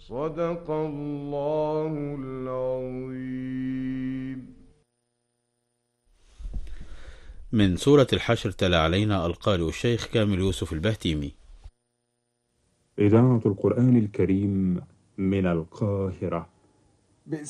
صدق الله العظيم. من سورة الحشر تلا علينا القارئ الشيخ كامل يوسف البهتيمي. إذاعة القرآن الكريم من القاهرة.